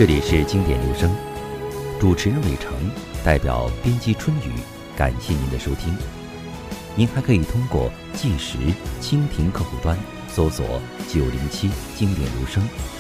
这里是经典留声，主持人伟成，代表编辑春雨，感谢您的收听。您还可以通过计时、蜻蜓客户端搜索907经典留声，